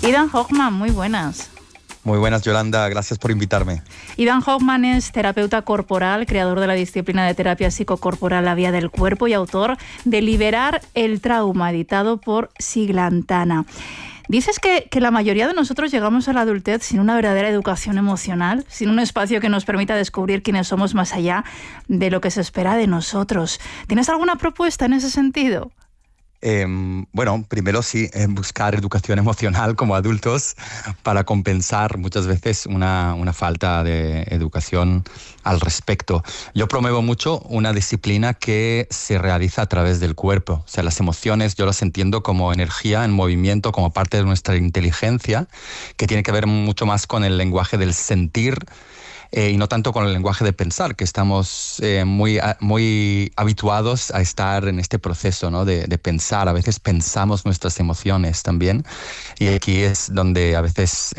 Idan Hochman, muy buenas. Muy buenas, Yolanda, gracias por invitarme. Idan Hochman es terapeuta corporal, creador de la disciplina de terapia psicocorporal La Vía del Cuerpo y autor de Liberar el Trauma, editado por Siglantana. Dices que la mayoría de nosotros llegamos a la adultez sin una verdadera educación emocional, sin un espacio que nos permita descubrir quiénes somos más allá de lo que se espera de nosotros. ¿Tienes alguna propuesta en ese sentido? Bueno, primero sí, buscar educación emocional como adultos para compensar muchas veces una falta de educación al respecto. Yo promuevo mucho una disciplina que se realiza a través del cuerpo. O sea, las emociones yo las entiendo como energía en movimiento, como parte de nuestra inteligencia, que tiene que ver mucho más con el lenguaje del sentir, y no tanto con el lenguaje de pensar, que estamos muy habituados a estar en este proceso, ¿no? de pensar. A veces pensamos nuestras emociones también, y aquí es donde a veces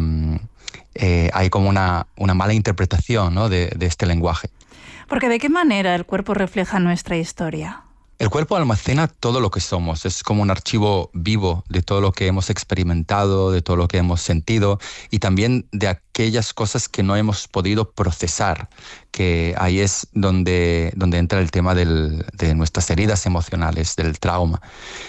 hay como una mala interpretación, ¿no? de este lenguaje. Porque ¿de qué manera el cuerpo refleja nuestra historia? El cuerpo almacena todo lo que somos, es como un archivo vivo de todo lo que hemos experimentado, de todo lo que hemos sentido y también de aquellas cosas que no hemos podido procesar, que ahí es donde entra el tema de nuestras heridas emocionales, del trauma.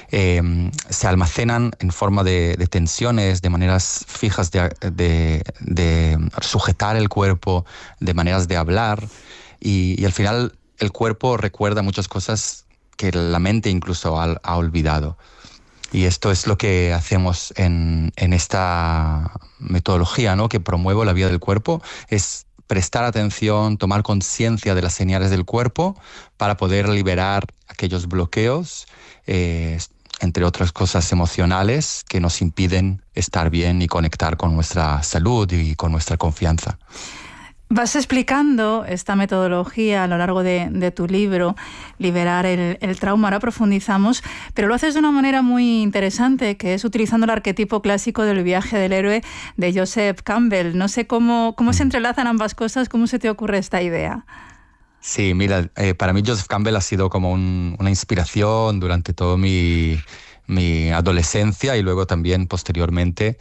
Se almacenan en forma de tensiones, de maneras fijas de sujetar el cuerpo, de maneras de hablar y al final el cuerpo recuerda muchas cosas que la mente incluso ha olvidado. Y esto es lo que hacemos en esta metodología, ¿no? que promuevo La Vía del Cuerpo, es prestar atención, tomar conciencia de las señales del cuerpo para poder liberar aquellos bloqueos, entre otras cosas emocionales, que nos impiden estar bien y conectar con nuestra salud y con nuestra confianza. Vas explicando esta metodología a lo largo de tu libro, Liberar el Trauma. Ahora profundizamos, pero lo haces de una manera muy interesante, que es utilizando el arquetipo clásico del viaje del héroe de Joseph Campbell. No sé cómo se entrelazan ambas cosas, ¿cómo se te ocurre esta idea? Sí, mira, para mí Joseph Campbell ha sido como una inspiración durante todo mi adolescencia y luego también posteriormente.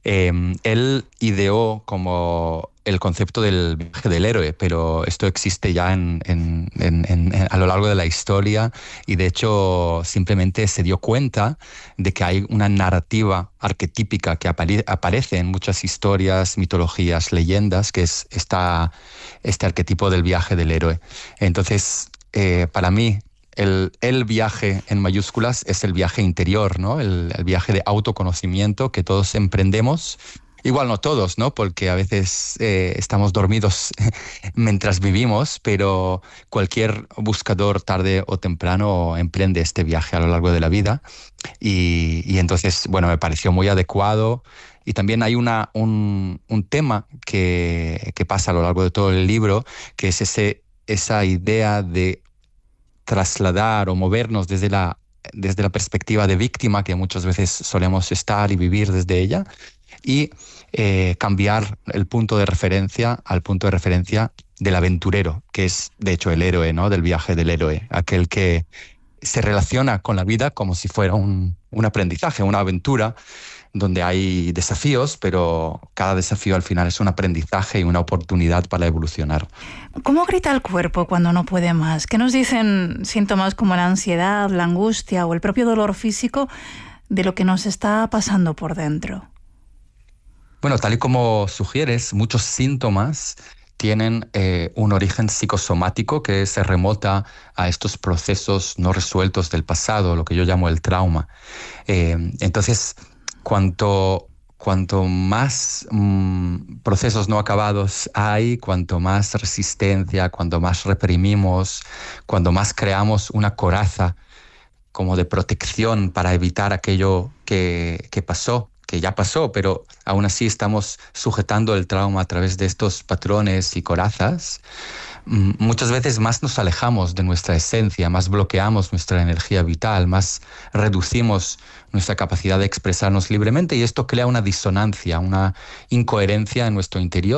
Él ideó como el concepto del viaje del héroe, pero esto existe ya a lo largo de la historia y de hecho simplemente se dio cuenta de que hay una narrativa arquetípica que aparece en muchas historias, mitologías, leyendas, que es este arquetipo del viaje del héroe. Entonces, para mí, el viaje en mayúsculas es el viaje interior, ¿no? El viaje de autoconocimiento que todos emprendemos. Igual no todos, ¿no? Porque a veces estamos dormidos mientras vivimos, pero cualquier buscador tarde o temprano emprende este viaje a lo largo de la vida. Y entonces, bueno, me pareció muy adecuado. Y también hay un tema que pasa a lo largo de todo el libro, que es esa idea de trasladar o movernos desde la perspectiva de víctima, que muchas veces solemos estar y vivir desde ella, y cambiar el punto de referencia al punto de referencia del aventurero, que es de hecho el héroe, ¿no? Del viaje del héroe, aquel que se relaciona con la vida como si fuera un aprendizaje, una aventura, donde hay desafíos, pero cada desafío al final es un aprendizaje y una oportunidad para evolucionar. ¿Cómo grita el cuerpo cuando no puede más? ¿Qué nos dicen síntomas como la ansiedad, la angustia o el propio dolor físico de lo que nos está pasando por dentro? Bueno, tal y como sugieres, muchos síntomas tienen un origen psicosomático que se remota a estos procesos no resueltos del pasado, lo que yo llamo el trauma. Entonces, cuanto más procesos no acabados hay, cuanto más resistencia, cuanto más reprimimos, cuanto más creamos una coraza como de protección para evitar aquello que pasó, que ya pasó, pero aún así estamos sujetando el trauma a través de estos patrones y corazas, muchas veces más nos alejamos de nuestra esencia, más bloqueamos nuestra energía vital, más reducimos nuestra capacidad de expresarnos libremente y esto crea una disonancia, una incoherencia en nuestro interior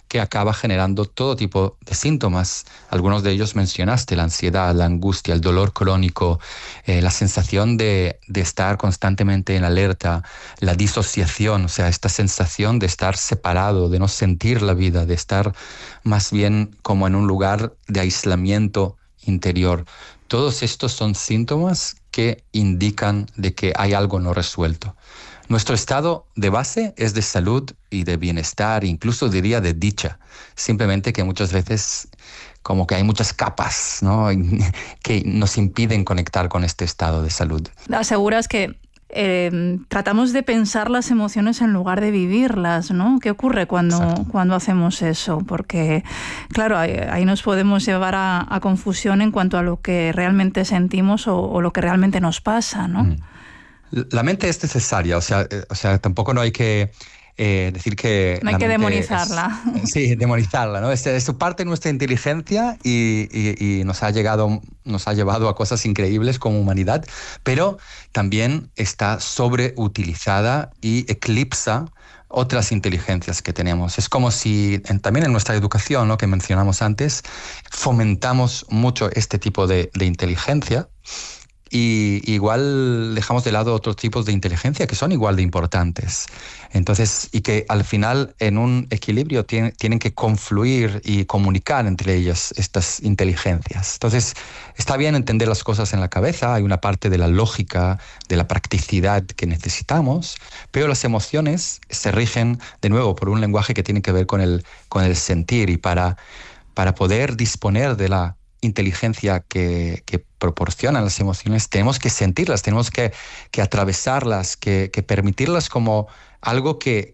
que acaba generando todo tipo de síntomas. Algunos de ellos mencionaste: la ansiedad, la angustia, el dolor crónico, la sensación de estar constantemente en alerta, la disociación, o sea, esta sensación de estar separado, de no sentir la vida, de estar más bien como en un lugar de aislamiento interior. Todos estos son síntomas que indican de que hay algo no resuelto. Nuestro estado de base es de salud y de bienestar, incluso diría de dicha. Simplemente que muchas veces como que hay muchas capas, ¿no?, que nos impiden conectar con este estado de salud. Aseguras que tratamos de pensar las emociones en lugar de vivirlas, ¿no? ¿Qué ocurre cuando hacemos eso? Porque, claro, ahí nos podemos llevar a confusión en cuanto a lo que realmente sentimos o lo que realmente nos pasa, ¿no? La mente es necesaria, o sea, tampoco no hay que decir que... No hay que demonizarla. Sí, demonizarla, ¿no? Es parte de nuestra inteligencia y nos ha llevado a cosas increíbles como humanidad, pero también está sobreutilizada y eclipsa otras inteligencias que tenemos. Es como si también en nuestra educación, ¿no?, que mencionamos antes, fomentamos mucho este tipo de inteligencia. Y igual dejamos de lado otros tipos de inteligencia que son igual de importantes. Entonces, y que al final en un equilibrio tienen que confluir y comunicar entre ellas estas inteligencias. Entonces, está bien entender las cosas en la cabeza, hay una parte de la lógica, de la practicidad que necesitamos, pero las emociones se rigen de nuevo por un lenguaje que tiene que ver con el sentir, y para poder disponer de la inteligencia que proporcionan las emociones, tenemos que sentirlas, tenemos que atravesarlas, que permitirlas como algo que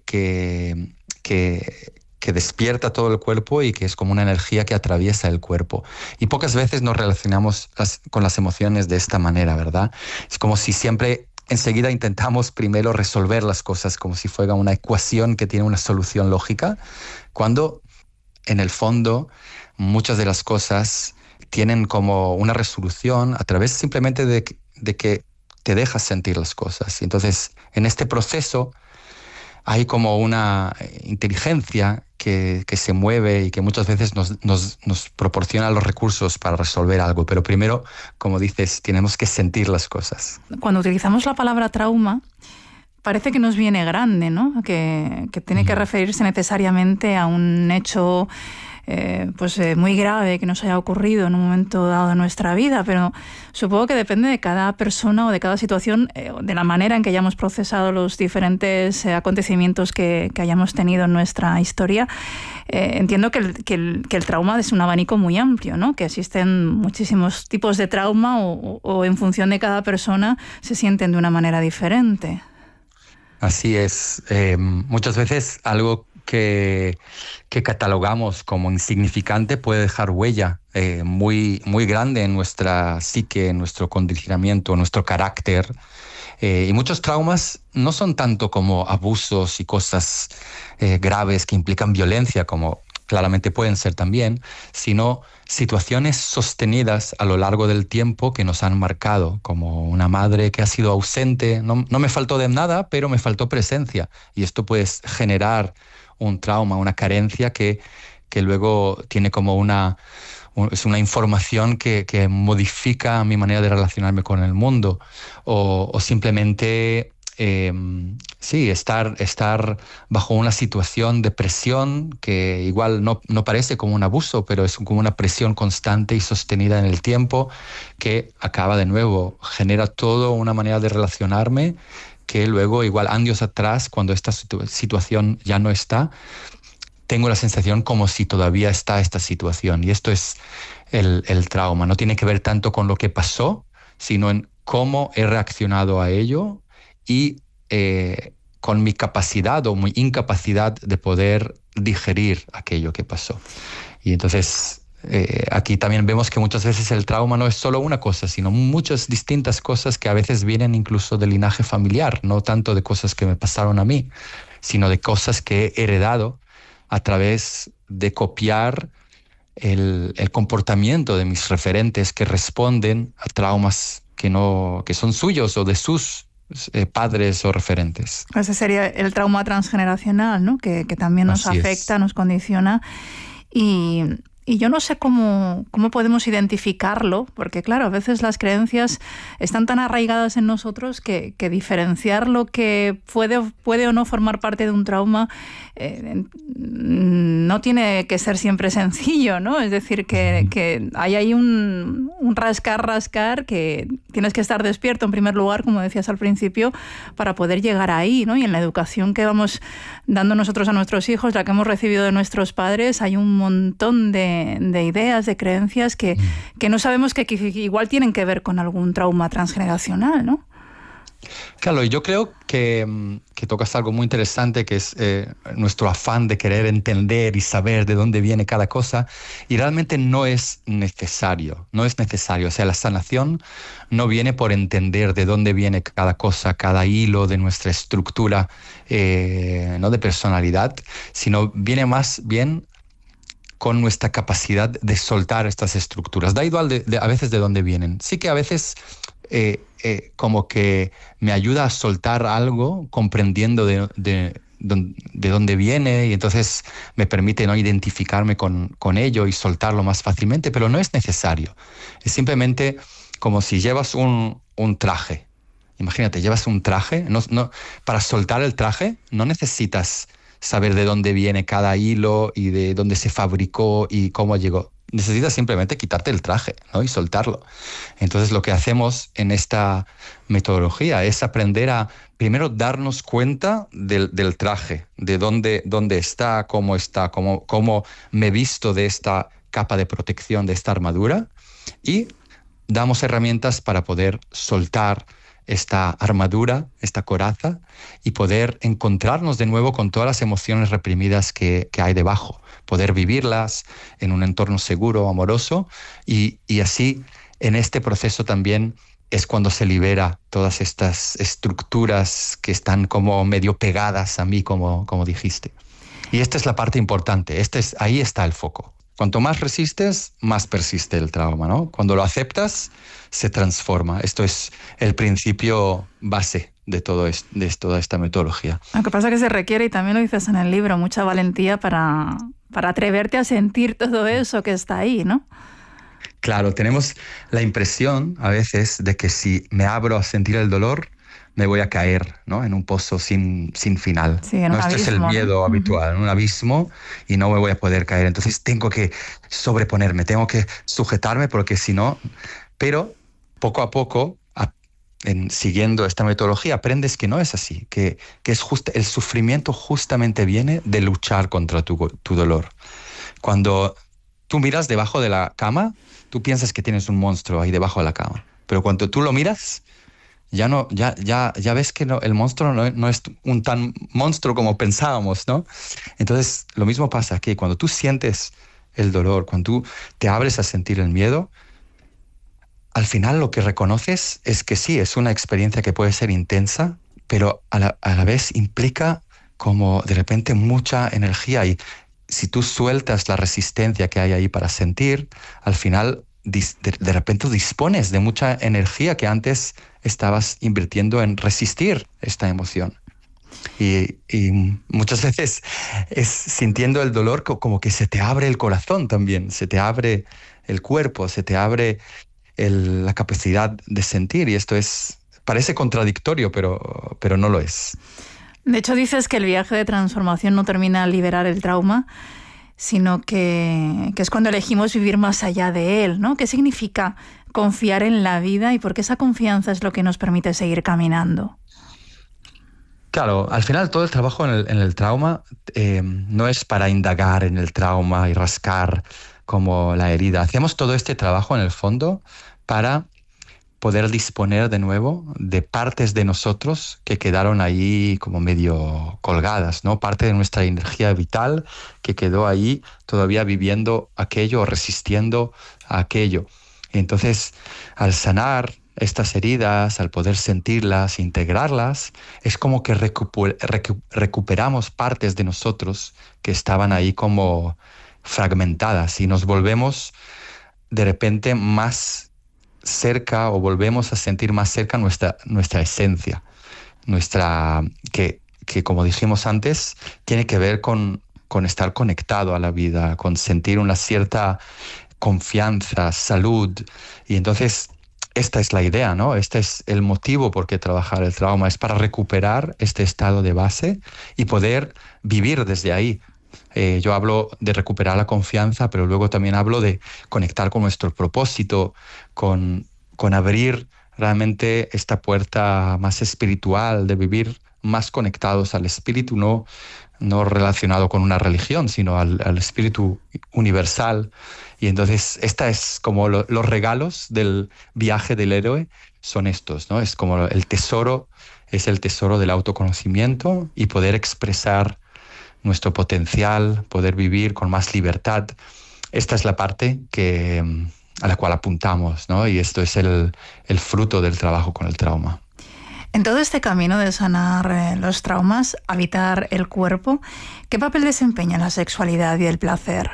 despierta todo el cuerpo y que es como una energía que atraviesa el cuerpo. Y pocas veces nos relacionamos con las emociones de esta manera, ¿verdad? Es como si siempre enseguida intentamos primero resolver las cosas como si fuera una ecuación que tiene una solución lógica, cuando en el fondo muchas de las cosas tienen como una resolución a través simplemente de que te dejas sentir las cosas. Entonces, en este proceso hay como una inteligencia que se mueve y que muchas veces nos proporciona los recursos para resolver algo. Pero primero, como dices, tenemos que sentir las cosas. Cuando utilizamos la palabra trauma, parece que nos viene grande, ¿no? Que tiene que referirse necesariamente a un hecho muy grave que nos haya ocurrido en un momento dado de nuestra vida, pero supongo que depende de cada persona o de cada situación, de la manera en que hayamos procesado los diferentes acontecimientos que hayamos tenido en nuestra historia. Entiendo que el trauma es un abanico muy amplio, ¿no? Que existen muchísimos tipos de trauma o en función de cada persona se sienten de una manera diferente. Así es. Muchas veces algo que catalogamos como insignificante puede dejar huella muy, muy grande en nuestra psique, en nuestro condicionamiento, en nuestro carácter. Y muchos traumas no son tanto como abusos y cosas graves que implican violencia, como claramente pueden ser también, sino situaciones sostenidas a lo largo del tiempo que nos han marcado, como una madre que ha sido ausente. No me faltó de nada, pero me faltó presencia. Y esto puede generar un trauma, una carencia que luego tiene como es una información que modifica mi manera de relacionarme con el mundo. O simplemente estar bajo una situación de presión que igual no parece como un abuso, pero es como una presión constante y sostenida en el tiempo que acaba de nuevo, genera toda una manera de relacionarme que luego igual años atrás, cuando esta situación ya no está, tengo la sensación como si todavía está esta situación. Y esto es el trauma. No tiene que ver tanto con lo que pasó, sino en cómo he reaccionado a ello y con mi capacidad o mi incapacidad de poder digerir aquello que pasó. Y entonces aquí también vemos que muchas veces el trauma no es solo una cosa, sino muchas distintas cosas que a veces vienen incluso del linaje familiar, no tanto de cosas que me pasaron a mí, sino de cosas que he heredado a través de copiar el comportamiento de mis referentes que responden a traumas que son suyos o de sus padres o referentes. Ese sería el trauma transgeneracional, ¿no? Que también nos afecta, nos condiciona. Y yo no sé cómo podemos identificarlo, porque claro, a veces las creencias están tan arraigadas en nosotros que diferenciar lo que puede o no formar parte de un trauma no tiene que ser siempre sencillo, ¿no? Es decir, que hay ahí un rascar que tienes que estar despierto en primer lugar, como decías al principio, para poder llegar ahí, ¿no? Y en la educación que vamos dando nosotros a nuestros hijos, la que hemos recibido de nuestros padres, hay un montón de ideas, de creencias que no sabemos que igual tienen que ver con algún trauma transgeneracional, ¿no? Claro, y yo creo que tocas algo muy interesante, que es nuestro afán de querer entender y saber de dónde viene cada cosa, y realmente no es necesario. O sea, la sanación no viene por entender de dónde viene cada cosa, cada hilo de nuestra estructura, no de personalidad, sino viene más bien con nuestra capacidad de soltar estas estructuras. Da igual a veces de dónde vienen. Sí que a veces como que me ayuda a soltar algo comprendiendo de dónde viene, y entonces me permite no identificarme con ello y soltarlo más fácilmente, pero no es necesario. Es simplemente como si llevas un traje. Imagínate, llevas un traje. Para soltar el traje no necesitas saber de dónde viene cada hilo y de dónde se fabricó y cómo llegó. Necesitas simplemente quitarte el traje, ¿no? Y soltarlo. Entonces lo que hacemos en esta metodología es aprender a primero darnos cuenta del traje, de dónde está, cómo me he visto de esta capa de protección, de esta armadura, y damos herramientas para poder soltar esta armadura, esta coraza, y poder encontrarnos de nuevo con todas las emociones reprimidas que hay debajo, poder vivirlas en un entorno seguro, amoroso, y así en este proceso también es cuando se libera todas estas estructuras que están como medio pegadas a mí, como dijiste. Y esta es la parte importante, ahí está el foco. Cuanto más resistes, más persiste el trauma, ¿no? Cuando lo aceptas, se transforma. Esto es el principio base de toda esta metodología. Lo que pasa es que se requiere, y también lo dices en el libro, mucha valentía para atreverte a sentir todo eso que está ahí, ¿no? Claro, tenemos la impresión a veces de que si me abro a sentir el dolor, me voy a caer, ¿no? En un pozo sin final. Sí, en un abismo, es el miedo, ¿no? Habitual, en un abismo, y no me voy a poder caer. Entonces tengo que sobreponerme, tengo que sujetarme, porque si no... Pero poco a poco, siguiendo esta metodología, aprendes que no es así, que el sufrimiento justamente viene de luchar contra tu dolor. Cuando tú miras debajo de la cama, tú piensas que tienes un monstruo ahí debajo de la cama. Pero cuando tú lo miras, ya ves que el monstruo no es un tan monstruo como pensábamos, ¿no? Entonces, lo mismo pasa aquí. Cuando tú sientes el dolor, cuando tú te abres a sentir el miedo, al final lo que reconoces es que sí, es una experiencia que puede ser intensa, pero a la vez implica como de repente mucha energía, y si tú sueltas la resistencia que hay ahí para sentir, al final de repente dispones de mucha energía que antes estabas invirtiendo en resistir esta emoción. Y muchas veces es sintiendo el dolor como que se te abre el corazón también, se te abre el cuerpo, se te abre la capacidad de sentir, y esto parece contradictorio, pero no lo es. De hecho, dices que el viaje de transformación no termina al liberar el trauma, sino que es cuando elegimos vivir más allá de él, ¿no? ¿Qué significa confiar en la vida, y por qué esa confianza es lo que nos permite seguir caminando? Claro, al final todo el trabajo en el trauma no es para indagar en el trauma y rascar como la herida. Hacemos todo este trabajo en el fondo para poder disponer de nuevo de partes de nosotros que quedaron ahí como medio colgadas, ¿no? Parte de nuestra energía vital que quedó ahí todavía viviendo aquello o resistiendo a aquello. Y entonces, al sanar estas heridas, al poder sentirlas, integrarlas, es como que recuperamos partes de nosotros que estaban ahí como fragmentadas, y nos volvemos de repente más cerca, o volvemos a sentir más cerca nuestra esencia. que como dijimos antes, tiene que ver con estar conectado a la vida, con sentir una cierta confianza, salud. Y entonces esta es la idea, ¿no? Este es el motivo por qué trabajar el trauma, es para recuperar este estado de base y poder vivir desde ahí. Yo hablo de recuperar la confianza, pero luego también hablo de conectar con nuestro propósito, con abrir realmente esta puerta más espiritual, de vivir más conectados al espíritu, no relacionado con una religión, sino al espíritu universal. Y entonces, esta es como los regalos del viaje del héroe son estos, ¿no? Es como el tesoro del autoconocimiento y poder expresar nuestro potencial, poder vivir con más libertad. Esta es la parte a la cual apuntamos, ¿no? Y esto es el fruto del trabajo con el trauma. En todo este camino de sanar los traumas, habitar el cuerpo, ¿qué papel desempeña la sexualidad y el placer?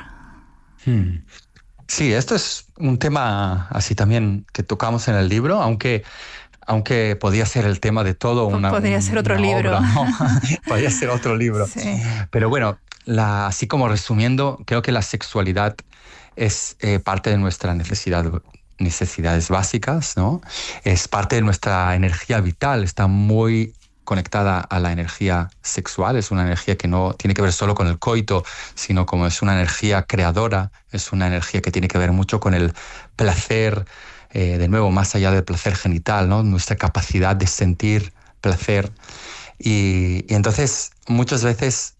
Sí, esto es un tema así también que tocamos en el libro, aunque podía ser el tema de todo podría ser otro libro. Obra, ¿no? Podría ser otro libro. Sí. Pero bueno, así como resumiendo, creo que la sexualidad es parte de nuestras necesidades básicas, ¿no? Es parte de nuestra energía vital, está muy conectada a la energía sexual, es una energía que no tiene que ver solo con el coito, sino como es una energía creadora, es una energía que tiene que ver mucho con el placer, de nuevo, más allá del placer genital, ¿no? Nuestra capacidad de sentir placer. Y entonces, muchas veces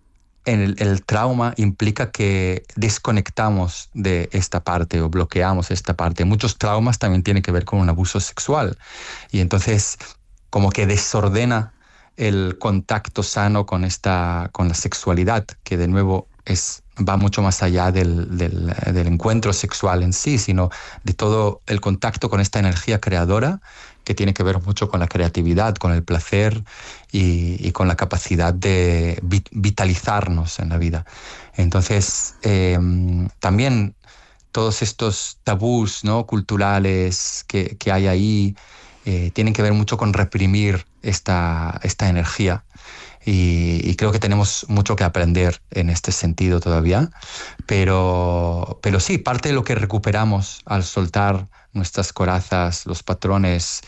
el trauma implica que desconectamos de esta parte o bloqueamos esta parte. Muchos traumas también tienen que ver con un abuso sexual. Y entonces, como que desordena el contacto sano con la sexualidad, que de nuevo va mucho más allá del encuentro sexual en sí, sino de todo el contacto con esta energía creadora que tiene que ver mucho con la creatividad, con el placer y con la capacidad de vitalizarnos en la vida. Entonces, también todos estos tabús, ¿no?, culturales que hay ahí tienen que ver mucho con reprimir esta energía. Y creo que tenemos mucho que aprender en este sentido todavía, pero sí, parte de lo que recuperamos al soltar nuestras corazas, los patrones,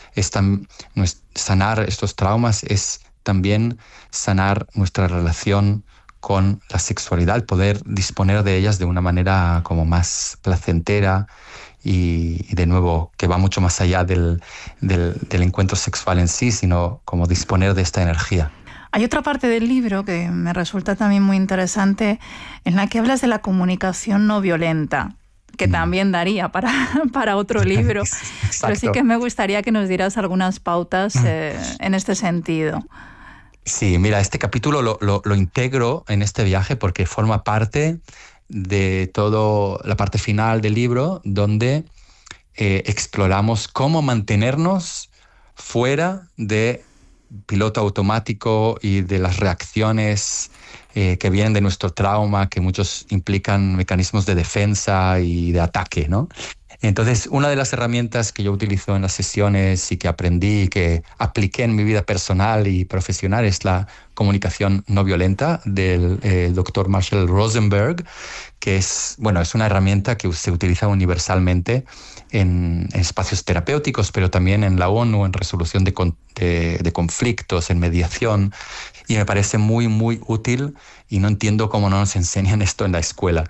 sanar estos traumas es también sanar nuestra relación con la sexualidad, poder disponer de ellas de una manera como más placentera y de nuevo que va mucho más allá del encuentro sexual en sí, sino como disponer de esta energía. Hay otra parte del libro que me resulta también muy interesante, en la que hablas de la comunicación no violenta, que también daría para otro libro. Pero sí que me gustaría que nos dieras algunas pautas en este sentido. Sí, mira, este capítulo lo integro en este viaje porque forma parte de toda la parte final del libro, donde exploramos cómo mantenernos fuera de piloto automático y de las reacciones que vienen de nuestro trauma, que muchos implican mecanismos de defensa y de ataque, ¿no? Entonces, una de las herramientas que yo utilizo en las sesiones y que aprendí y que apliqué en mi vida personal y profesional es la comunicación no violenta del doctor Marshall Rosenberg, que es una herramienta que se utiliza universalmente en espacios terapéuticos, pero también en la ONU, en resolución de conflictos, en mediación, y me parece muy, muy útil y no entiendo cómo no nos enseñan esto en la escuela.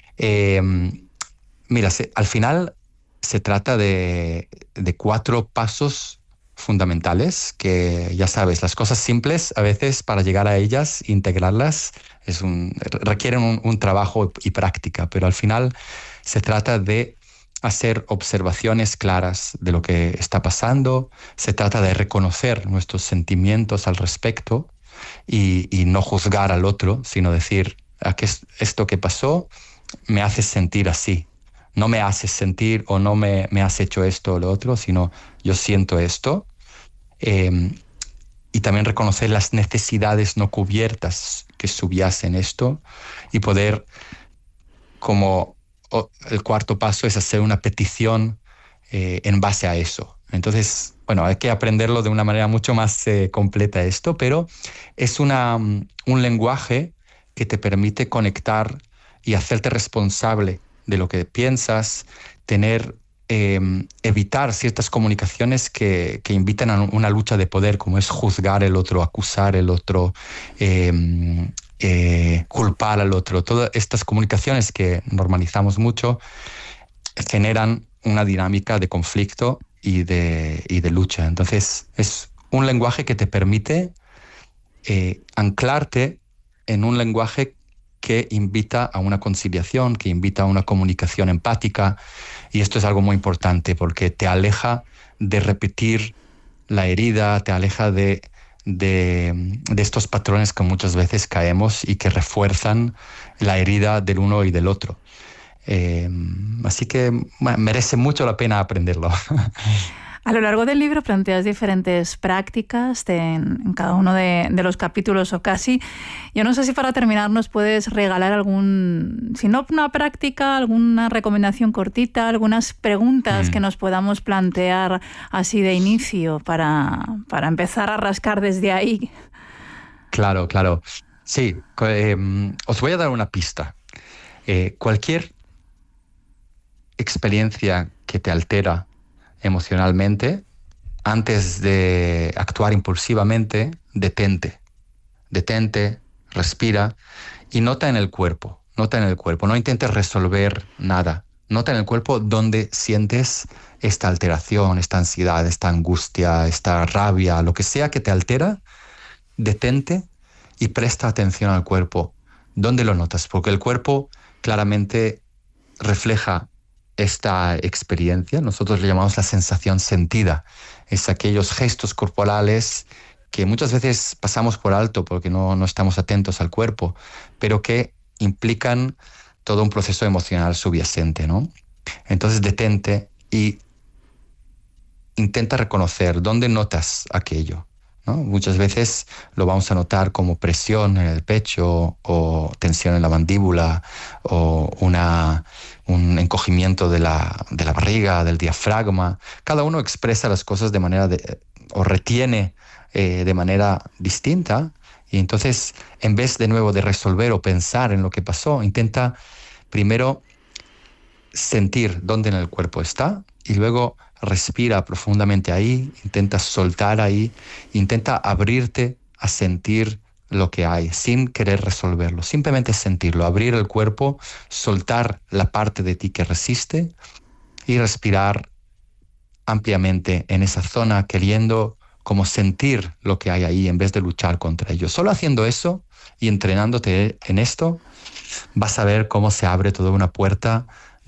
Mira, al final se trata de 4 pasos fundamentales que, ya sabes, las cosas simples a veces para llegar a ellas, integrarlas, requieren un trabajo y práctica, pero al final se trata de hacer observaciones claras de lo que está pasando, se trata de reconocer nuestros sentimientos al respecto y no juzgar al otro, sino decir, esto que pasó me hace sentir así. No me haces sentir o no me has hecho esto o lo otro, sino yo siento esto. Y también reconocer las necesidades no cubiertas que subyacen esto y poder, como el cuarto paso, es hacer una petición en base a eso. Entonces, bueno, hay que aprenderlo de una manera mucho más completa esto, pero es un lenguaje que te permite conectar y hacerte responsable de lo que piensas, evitar ciertas comunicaciones que invitan a una lucha de poder, como es juzgar el otro, acusar el otro, culpar al otro. Todas estas comunicaciones que normalizamos mucho generan una dinámica de conflicto y de lucha. Entonces, es un lenguaje que te permite anclarte en un lenguaje que invita a una conciliación, que invita a una comunicación empática, y esto es algo muy importante porque te aleja de repetir la herida, te aleja de estos patrones que muchas veces caemos y que refuerzan la herida del uno y del otro. Así que merece mucho la pena aprenderlo. A lo largo del libro planteas diferentes prácticas en cada uno de los capítulos o casi. Yo no sé si para terminar nos puedes regalar si no una práctica, alguna recomendación cortita, algunas preguntas que nos podamos plantear así de inicio para empezar a rascar desde ahí. Claro. Sí, os voy a dar una pista. Cualquier experiencia que te altera emocionalmente, antes de actuar impulsivamente, detente, respira y nota en el cuerpo, no intentes resolver nada, nota en el cuerpo dónde sientes esta alteración, esta ansiedad, esta angustia, esta rabia, lo que sea que te altera, detente y presta atención al cuerpo. ¿Dónde lo notas? Porque el cuerpo claramente refleja esta experiencia. Nosotros le llamamos la sensación sentida. Es aquellos gestos corporales que muchas veces pasamos por alto porque no estamos atentos al cuerpo, pero que implican todo un proceso emocional subyacente, ¿no? Entonces detente y intenta reconocer dónde notas aquello, ¿no? Muchas veces lo vamos a notar como presión en el pecho o tensión en la mandíbula o un encogimiento de la barriga, del diafragma. Cada uno expresa las cosas de manera o retiene de manera distinta, y entonces en vez de nuevo de resolver o pensar en lo que pasó, intenta primero sentir dónde en el cuerpo está y luego respira profundamente ahí, intenta soltar ahí, intenta abrirte a sentir lo que hay, sin querer resolverlo, simplemente sentirlo, abrir el cuerpo, soltar la parte de ti que resiste y respirar ampliamente en esa zona, queriendo como sentir lo que hay ahí en vez de luchar contra ello. Solo haciendo eso y entrenándote en esto, vas a ver cómo se abre toda una puerta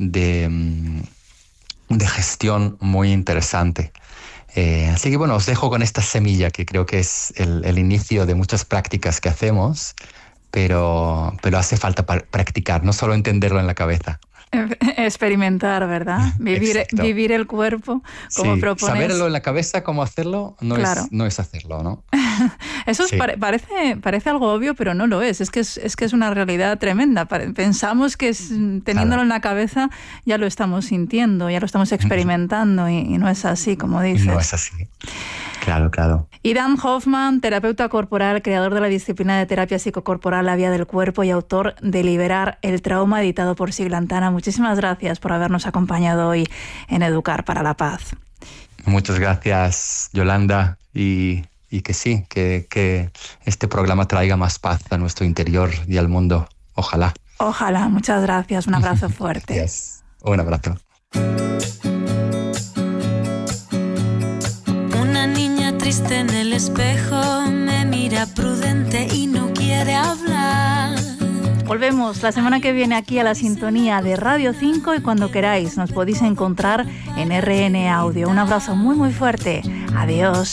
de gestión muy interesante. Así que bueno, os dejo con esta semilla que creo que es el inicio de muchas prácticas que hacemos, pero hace falta practicar, no solo entenderlo en la cabeza. Experimentar, ¿verdad? Vivir el cuerpo como propones. Saberlo en la cabeza, cómo hacerlo, no es hacerlo, ¿no? Eso parece algo obvio, pero no lo es. Es que es una realidad tremenda. Pensamos que teniéndolo en la cabeza ya lo estamos sintiendo, ya lo estamos experimentando y no es así, como dices. No es así. Claro. Idan Hoffman, terapeuta corporal, creador de la disciplina de terapia psicocorporal La Vía del Cuerpo y autor de Liberar el Trauma, editado por Siglantana. Muchísimas gracias por habernos acompañado hoy en Educar para la Paz. Muchas gracias, Yolanda, y que sí, que este programa traiga más paz a nuestro interior y al mundo. Ojalá. Ojalá, muchas gracias. Un abrazo fuerte. Gracias. Un abrazo. En el espejo me mira prudente y no quiere hablar. Volvemos la semana que viene aquí a la sintonía de Radio 5 y cuando queráis nos podéis encontrar en RN Audio. Un abrazo muy fuerte. Adiós.